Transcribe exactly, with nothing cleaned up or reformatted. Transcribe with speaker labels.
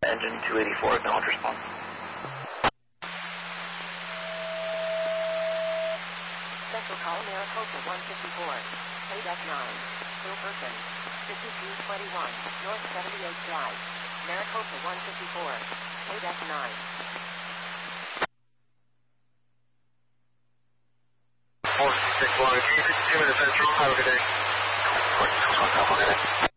Speaker 1: Engine two eighty-four, acknowledge response.
Speaker 2: Central call, Maricopa one fifty-four, K nine, Hill person, fifty-two twenty-one, North seventy-eighth Drive, Maricopa one fifty-four, K nine.
Speaker 3: four six one, can you just give me the Central? Have a good day.
Speaker 1: four six one,